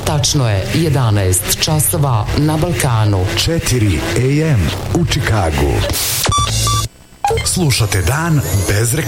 Tačno je 11 časova na Balkanu. 4 AM u Čikagu. Slušate Dan bez reklama.